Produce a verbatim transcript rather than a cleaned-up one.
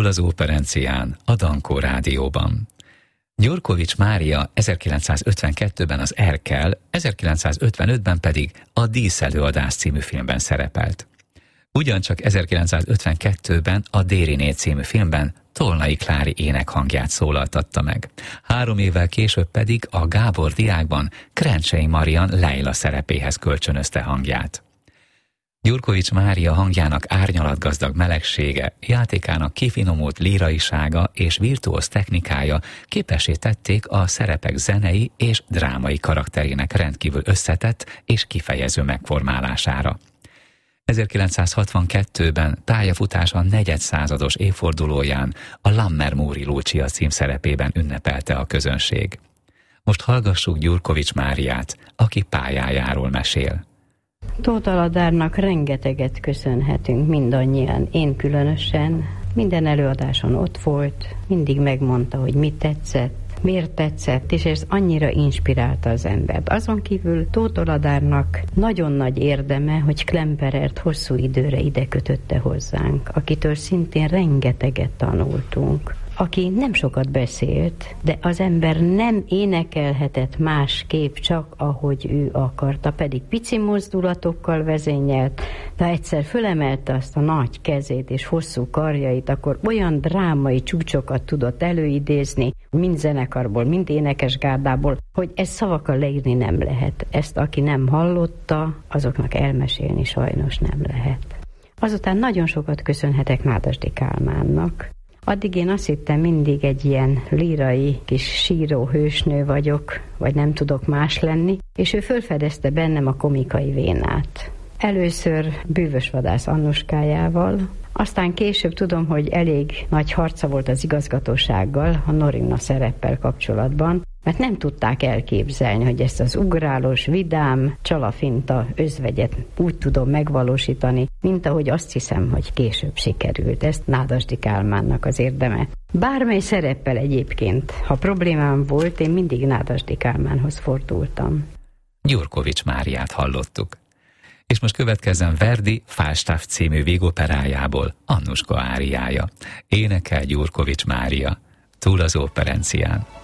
Túl az operencián, a Dankó Rádióban. Gyurkovics Mária ezerkilencszázötvenkettőben az Erkel, ezerkilencszázötvenötben pedig a Díszelőadás című filmben szerepelt. Ugyancsak ezerkilencszázötvenkettőben a Dériné című filmben Tolnai Klári énekhangját szólaltatta meg. Három évvel később pedig a Gábor diákban Krencsei Marian Leila szerepéhez kölcsönözte hangját. Gyurkovics Mária hangjának árnyalatgazdag melegsége, játékának kifinomult líraisága és virtuóz technikája képessé tették a szerepek zenei és drámai karakterének rendkívül összetett és kifejező megformálására. ezerkilencszázhatvankettőben pályafutása negyedszázados évfordulóján a Lammermoor-i Lucia címszerepében ünnepelte a közönség. Most hallgassuk Gyurkovics Máriát, aki pályájáról mesél. Tóth Aladárnak rengeteget köszönhetünk mindannyian, én különösen. Minden előadáson ott volt, mindig megmondta, hogy mit tetszett, miért tetszett, és ez annyira inspirálta az embert. Azon kívül Tóth Aladárnak nagyon nagy érdeme, hogy Klemperert hosszú időre ide kötötte hozzánk, akitől szintén rengeteget tanultunk, aki nem sokat beszélt, de az ember nem énekelhetett másképp, csak ahogy ő akarta, pedig pici mozdulatokkal vezényelt, de egyszer fölemelte azt a nagy kezét és hosszú karjait, akkor olyan drámai csúcsokat tudott előidézni, mind zenekarból, mind énekesgárdából, hogy ezt szavakkal leírni nem lehet. Ezt, aki nem hallotta, azoknak elmesélni sajnos nem lehet. Azután nagyon sokat köszönhetek Nádasdy Kálmánnak. Addig én azt hittem, mindig egy ilyen lírai kis síró hősnő vagyok, vagy nem tudok más lenni, és ő fölfedezte bennem a komikai vénát. Először Bűvös vadász Annuskájával, aztán később tudom, hogy elég nagy harca volt az igazgatósággal a Norimna szereppel kapcsolatban, mert nem tudták elképzelni, hogy ezt az ugrálós, vidám, csalafinta özvegyet úgy tudom megvalósítani, mint ahogy azt hiszem, hogy később sikerült. Ezt Nádasdy Kálmánnak az érdeme. Bármely szereppel egyébként, ha problémám volt, én mindig Nádasdy Kálmánhoz fordultam. Gyurkovics Máriát hallottuk. És most következzen Verdi Falstaff című vígoperájából Annuska áriája. Énekel Gyurkovics Mária, Túl az operencián.